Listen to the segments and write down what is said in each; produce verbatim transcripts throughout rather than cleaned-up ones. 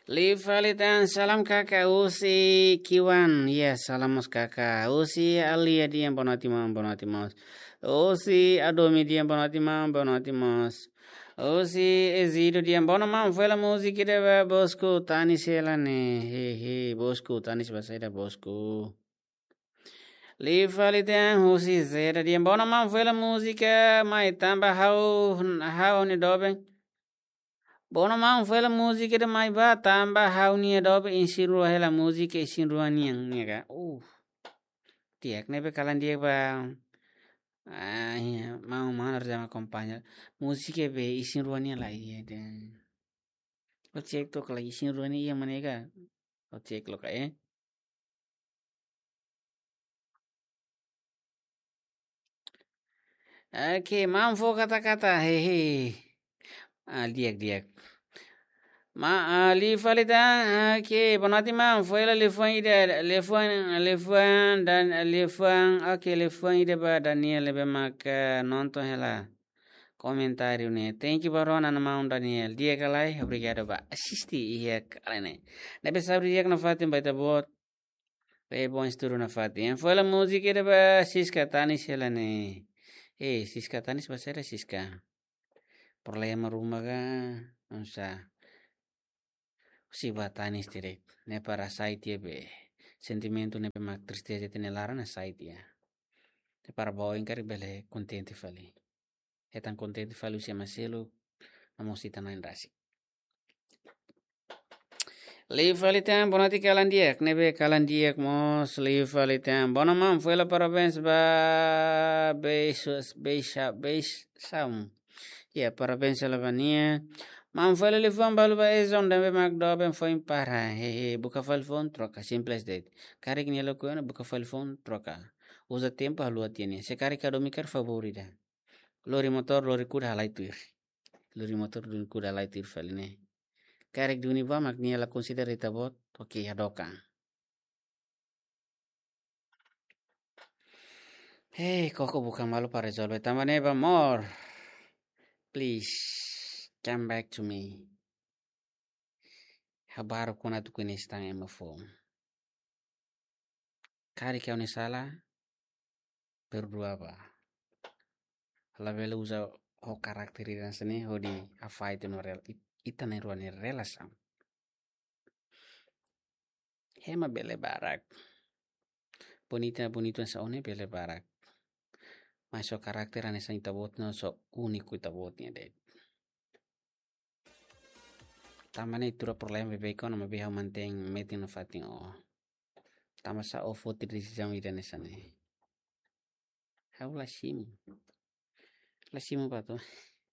Livalitan salam kakak Usi Kiwan. Yes, salamos kakak. Usi Ali adian bonatimos bonatimos. Usi Adomi dian bonatimos bonatimos. Usi Ezido dian bonamam fue la música de Bosco Tani selane. He he Bosco Tani basaida Bosco. Livalitan Usi Zera dian bonamam fue la música maitamba how how ni doben. Bona mang fue la música de mai ba tamba hauni adobe insiru hela música insiru aniang nega. Uh, tiak nebe kalan dia ba. Ah, ya, mau mana sama kompanya. Música be insiru aniang lah iya dan. O cek to kalau insiru aniang iya mana ga. O cek lo kae. Oke, mam fo kata-kata hehe. Ah, diak diak. Ma li falita ke bonati ma foi la le foi ide le foi le foi dan le foi okay le foi ide ba Daniel be mak non to hela comentário ne thank you barona na ma Daniel dia kalai obrigado ba assisti ia kalene ne be sabri dia na fatim ba ta bot be bon sturu na fatim foi la musica ide ba siska tanis hela ne eh siska tanis ba sera siska problema rumah ga non sa si batanis direct ne para site be sentimento ne be mak tristeza tene lara na site ya te para boy kari bele contente fali etan contente fali usia maselo amosita na indasi Leave falitan bonati kalandiak nebe kalandiak mos leave falitan bonamam fue la parabéns ba beijos beija beij saum ya parabéns a la vania Mam fue el phone balba es donde me magdoben fue para he buka fal phone troca simple as that. Karik ni lo kuana buka fal phone troca. Usa tempo halua tiene. Se karika do mikar favorita. Lori motor lori kuda halai tuir. Lori motor lori kuda halai tuir faline. Karik duni ba magni la consider itabot. Okay hadoka. Hey, koko buka malu para resolve. Tamane ba more. Please come back to me. Habari kuna tukunistang ema phone. Kari kau ni salah berdua ba. La vele usa ho karakteri dan seni ho di afai itu no rel ita ne ruane relasa. Hema bele barak. Bonita bonito sa one bele barak. Mas so karakter ane sa itabot no so uniku itabotnya de. Tamane itura problema bebe ko na mabiha manteng meeting no fating o. Tama sa ofo tidri jam ida ne sane. Hau la simu. La simu ba to.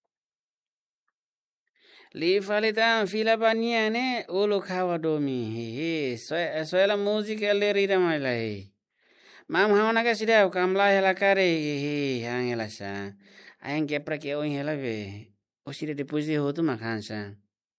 Li falitan fila baniane ulo kawa domi. He so so la musica le rida mai lai. Mam hauna ka sida kamla hela kare he hangela sa. Ayang ke pra ke o hela be. O sida depois de hotu makansa.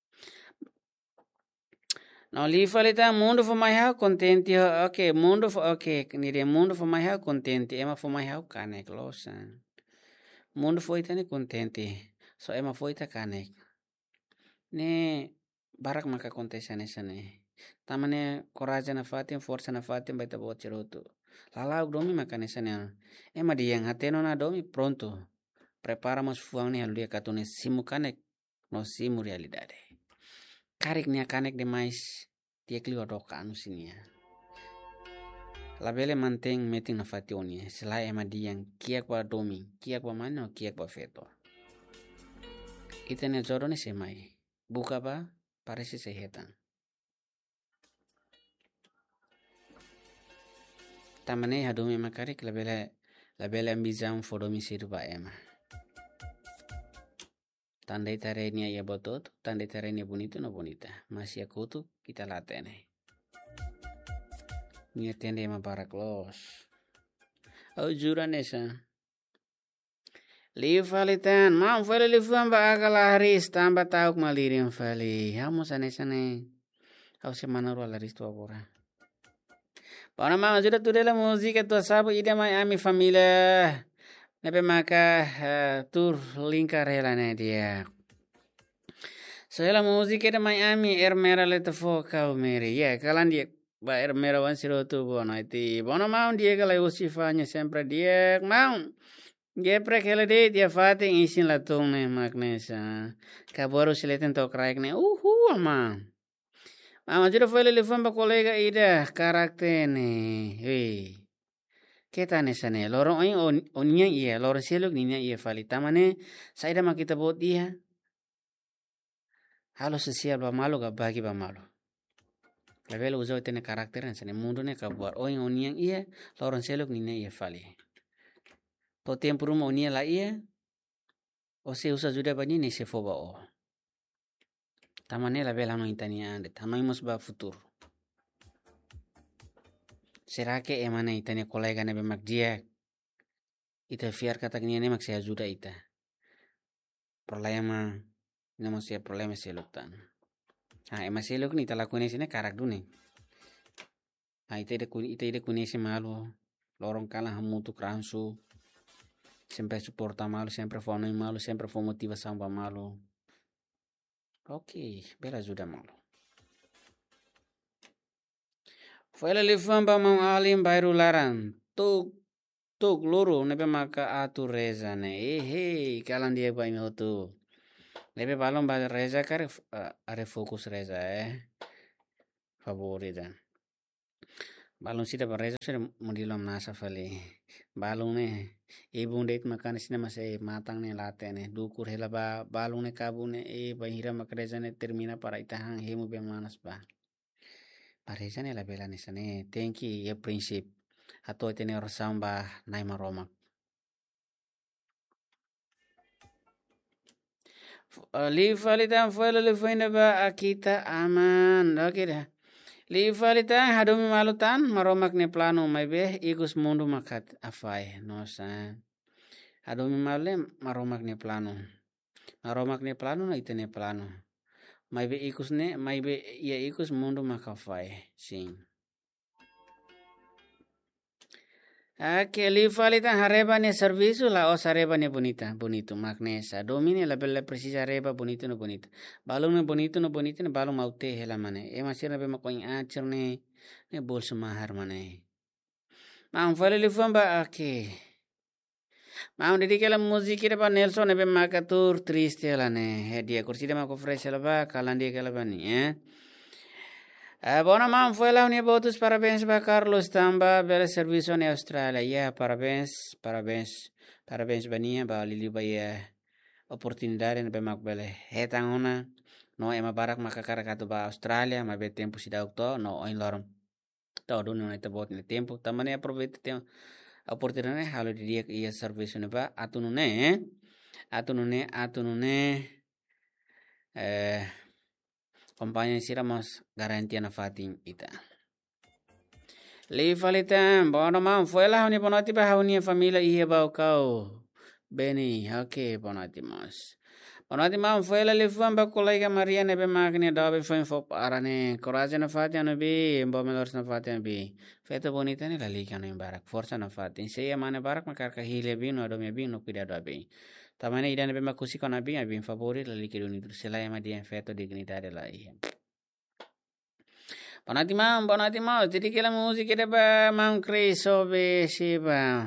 No li falita mundo for my how contente okay mundo for okay ni de mundo for my how contente ema for my how kane closa. Mundo foi tane contente. So ema foi ta kane. Ne barak maka kontesa nesa ne tamane coraja na fatim força na fatim baita bot ceroto lala domi maka nesa ne ema diang hateno na domi pronto preparamos fuang ne aludia katune simu kanek no simu realidade karik nia kanek demais dia kli odoka anu sinia labele manteng meeting na fationi sela ema diang kia kwa domi kia kwa mano kia kwa feto itene joro ne semai buka ba parece sehetan. Tamane hadomi makarik labela labela ambizam fodomi siru ba ema. Tandai tarenia ya botot, tandai tarenia bonito no bonita. Masih aku tuh kita latene. Ngertende ema para close. Oh juran esa. Li falitan, mam fali li fuan ba akala haris tamba tauk malirim fali. Hamu sane sane. Hau semana ru alaris tu agora. Para mam sudah tu dela musika tu sabu ida mai ami familia. Nepe maka uh, tur lingkar helane dia. Soalnya musik ada Miami air merah leta focal mere. Ya, kalan dia ba air merah wan siro tu bono iti. Bono mau dia kalau usifanya sempre dia mau. Dia prekele de dia fating isin la tungne magnesa. Kaboru sileten to kraik ne. Uhu ama. Mama juro foi le famba colega ida karakter ne. Hei. Kita ne sane lorong ai on onya iya lorong seluk ninya iya fali tamane saida makita bot dia. Halo sosial ba malu ga bagi ba malu. Level uzo tene karakter ne sane mundo ne kabuar oi onya iya lorong seluk ninya iya fali. To tempo ruma onya la iya. O se usa juda bani ne se foba o. Tamane level hano intania ande tamai mos ba futuro. Será que emana itania colega ne bemak dia. Ita fiar kata kini ne mak se ajuda ita. Problema ne mos ya problema se lutan. Ah, ema se luk ni tala kune sine karak dune. Ah, ita ide ita ide kune se malu. Lorong kala hamutu kransu. Sempre suporta malu, sempre fo no malu, sempre fo motiva samba malu. Ok, bela ajuda malu. Foi la lifamba mau alim bairu laran. Tuk tuk luru nebe maka atu reza ne. Eh hey, kalan dia bai mi hotu. Nebe balon ba reza kare uh, are fokus reza eh. Favorita. Balon sida ba reza sida mudilom nasa fali. Balon ne ibung date makan sina mase matang ne late ne dukur hela ba balon ne kabu ne e bahira makreza ne termina para itahang hemu be manas ba. Pareza ne la bela ne sane tenki ya prinsip atau tene orsamba nai maromak. Livalitan fuelo le fuina ba akita aman oke dah. Livalitan hadomi malutan maromak ne plano mai be igus mundu makat afai nosa. Hadomi malem maromak ne plano. Maromak ne plano na itene plano. Mai be ikus ne mai be ia ikus mundu makafai sing. Ake livalitan hareba ne servisu la os hareba ne bonita bonito magnesa domine la bella precisa hareba bonito no bonito balong ne bonito no bonito ne balong maute hela mane e masira be makoin acer ne ne bolso mahar mane mam fale lifamba ake mam dedikela musik ira ba Nelson ne be makatur triste la ne he dia kursi de mako fresh la ba kalan dia kala bani eh Uh, bona mam foi lá unia botus parabéns para Carlos Tamba bela serviço na Austrália. Yeah, parabéns, parabéns, parabéns bania ba lili ba ya oportunidade na bemak bela hetang ona no ema barak makakara katu ba Austrália ma be tempo sida okto no oin lorom. Tau dun no ita bot ni tempo tamane aproveita tempo oportunidade halo di dia ia serviço na ba atunune atunune atunune eh Kompanya siramos garantia na fatin ita. Li falitan bono mam fuela honi bonati ba honi familia ihe ba kau. Beni okay bonati mas. Bonati mam fuela li fuan ba kolega Maria nebe magni dobe fuan fo arane coraje na fatin no bi mbo melors na fatin bi. Feto bonita ni la liga no barak forza na fatin. Seya mane barak makar ka hile bi no adome bi no kuida do bi. Tamane idan be makusi kona bi abin favorit la liga unit selaya ma dia feto dignidade la ihe. Bonati mam, bonati mam, jadi kila musik ada ba mam kreso be siba.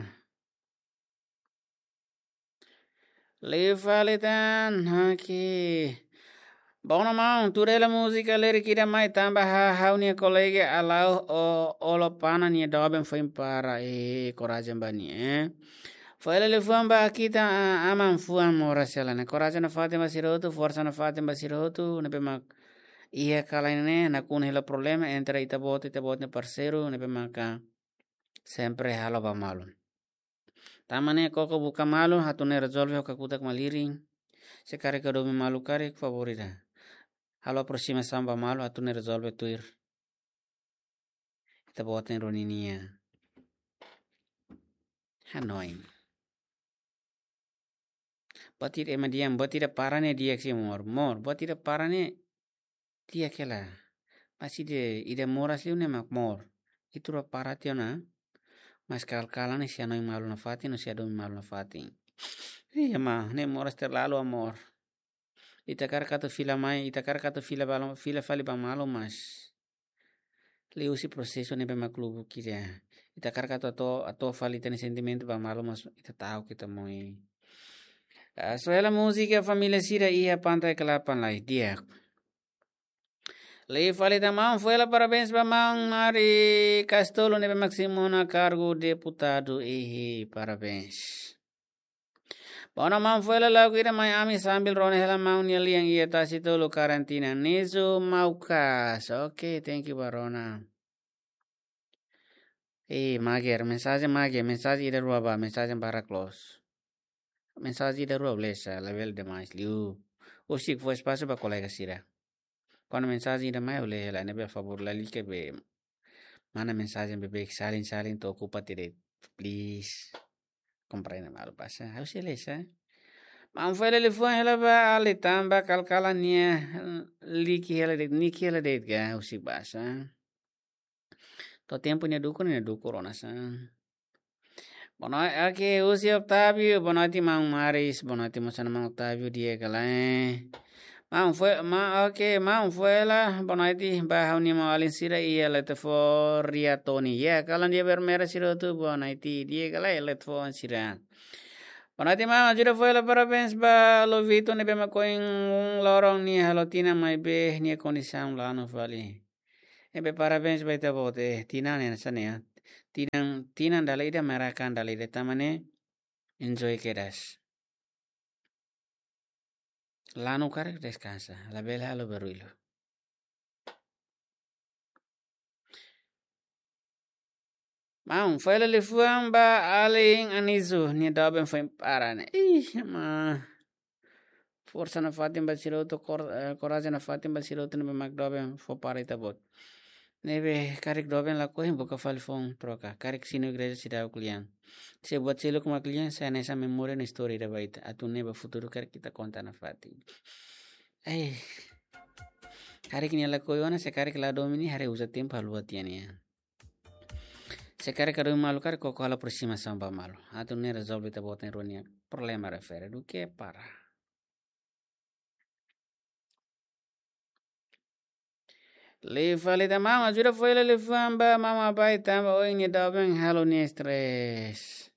Levalitan haki. Bono mam, turela musika leri kira mai tambah ha haunia kolege alau o olo pana ni doben foi para e coragem bani eh. Foi le fuan ba kita aman fuan morasela ne coragem na fatima sirotu, força na fatima sirotu, ne be mak iya kalaine na kun hela problema entre ita bot ita bot ne parceiro ne maka sempre halo ba malu tamane koko buka malu hatune resolve ka kutak maliring se kare ka domi malu kare favorita halo prosima samba malu hatune resolve tuir ita bot ne roninia hanoi batir ema diam batir parane dia si mor mor batir parane dia kela masih de ide moras liu ne mak mor itu ra paratio na mas kal-kalan si ano yung malu na fatin o si ano yung malu na fatin iya ma ne moras terlalu amor Itakar kata fila mai, itakar kata fila balom, fila fali ba malo mas. Leu si proseso ne bema klubu kira. Itakar kata to ato fali tene sentimento ba malo mas ita tahu kita moi. Uh, so ela música família sira ia pantai kelapan lai dia. Lei fali tamam foi ela parabéns ba mang Mari Castolo ne Maximo na cargo deputado e parabéns. Bona mam foi ela lagu ira mai ami sambil rone hela mau ni liang ia tasito lo karantina nezo maukas. Okay, thank you Barona. Eh, mager mensagem mager mensagem ida rua ba mensagem para close. Mensagem ida rua blessa level demais liu. O chic foi espaço ba colega sira. Quando mensagem ida mai olhe hela ne be favor la like be mana mensagem bebe salin salin to ocupa tire please. Compreende mal pasa. How se lesa? Mam foi ele foi ela ba ali tamba calcala nia liki ela de niki ela de ga o chic basa. To tempo ne duko ne duko corona sa. Bono aqui usi Octavio, bonati mang Maris, bonati mosan mang Octavio dia kalai. Mang foi ma okay, mang foi la bonati ba hauni ma alin sira ia let for riatoni. Ya kalan dia bermera sira tu bonati dia kalai let for sira. Bonati mang jura foi la parabéns ba lovito ne be ma koing lorong ni halotina mai be ni kondisam la no vale. Ebe parabéns ba ita bote tina ne sana. Tinang tinang dalai ida merakan dalai ida tamane enjoy keras. Lano karek descansa, la bela lo beruilo. Maung file le fuang ba aling anizu ni daben foi parane. Ih ma. Força na fatim ba siroto cor coragem na fatim ba siroto ne magdoben fo parita bot. Nebe karik doben la kohin boka falfon troca. Karik sino igreja sida kulian. Se buat selo kuma kulian saya nesa memoria na story da baita. Atu neba futuro karik kita konta na fati. Eh. Karik ni la koyona se karik la domini hare usa tempo haluatian ya. Se karik adu malu karik koko hala prosima samba malu. Atu ne resolve ta botna ironia problema refere do que para. Le fale da mama jura foi le famba mama pai tamba oi ni da ben halo ni stress.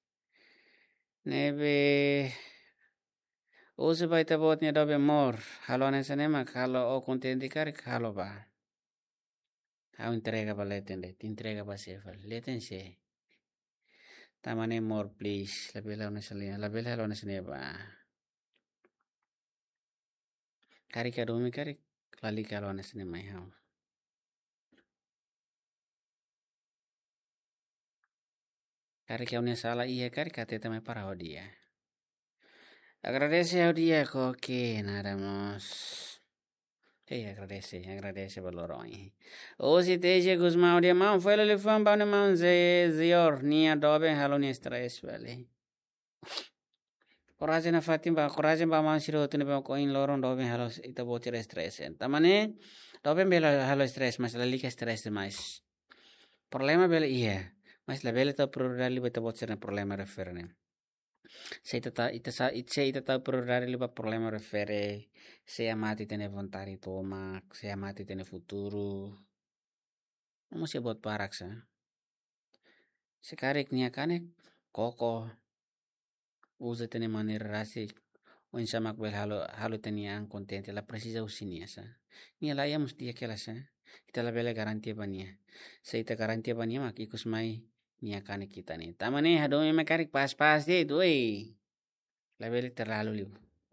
Nebe ose pai ta bot ni da ben mor halo ne sanema halo o contenti kar halo ba. Hau entrega ba letende, ti entrega ba se fal. Letense. Tamane mor please, la bela ona salia, la bela halo ne saneba. Kari ka domi kari lali ka halo ne sanema hau. Kari que unia sala ia kari kate também para o dia. Agradece ao dia que nada mais. Ei, agradece, agradece valorões. Hoje teja Guzmão de mão foi ele fã ba ne mão ze zior nia dobe halo ni stress vale. Coragem na fatimba, coragem ba mão siro tu ne ba coin loron dobe halo ita botir stress. Tamane dobe bela halo stress mas la liga stress mais. Problema bela iya. Mas la bela ta prorali beta botser na problema referne. Se ita ita sa itse ita ta prorali ba problema refere. Se amati tene vontari toma, se amati tene futuro. Não se bot paraksa. Se karek nia kanek koko. Usa tene maneira rasi. O insamak bel halo halo tenia an contente la precisa usinia sa. Nia la ya musti aquela sa. Ita la bela garantia bania. Se ita garantia bania mak ikus mai nia kane kita nih. Tamane hado me karik pas-pas deh itu eh. Label terlalu liu.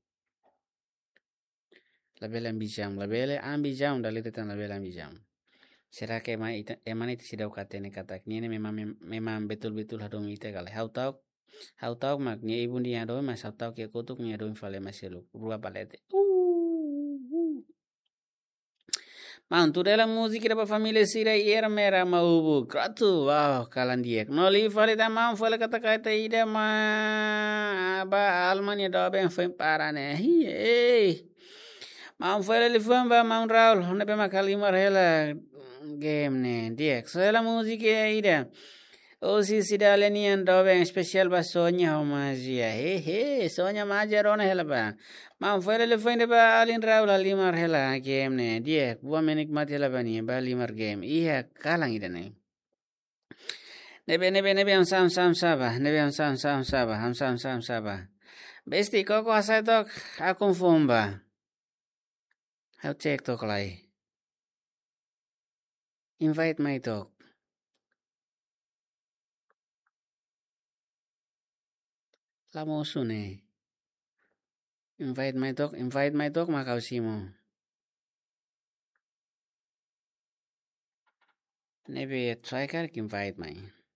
Label ambijam, label ambijam dari tetan label ambijam. Será que emang ita emang itu sudah katene katak ni memang memang betul-betul hado ite kali. Hau tahu hau tahu mak ni ibu dia hado mas hau tahu ke kutuk ni hado fale maselu. Rua palete. Mantu dela música da família sira era mera maubu kratu wow kalan dia no li fale da mam fale kata kata ida ma ba almania da ben foi parane hey mam fale li fam ba mam raul ne be makali mar hela game ne dia so la música ida Oh si si dalenian dobe special ba sonya ho mazia. He he sonya mazia rona hela ba. Ma fele le fende ba alin raula limar hela game ne. Dia bua menik mati hela ba ni ba limar game. Iya kalang ida ne. Nebe nebe nebe am sam sam saba. Nebe am sam sam saba. Am sam sam saba. Besti koko asai tok akun fomba. How check tok lai. Invite my tok. Lamo sune. Invite my tok. Invite my tok makau simo. Nebe try kar invite my.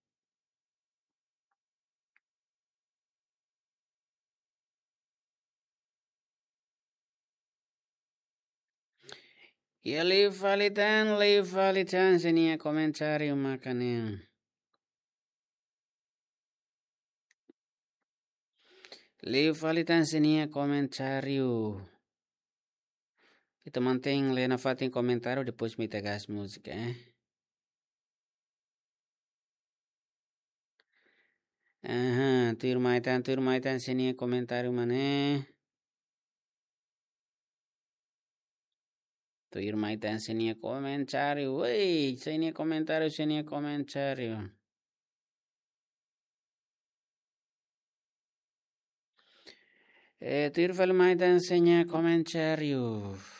Ya leave validan, leave validan sini komentari makanya. Leave validan sini komentari. Kita manteng lena fatin komentari depois me tegas música, eh. Aha, tuir maitan, tuir maitan sini komentari mana. Tuir maitan sini komentari, wey, sini komentari, sini komentari. Eh, tuir val maitan sini komentari.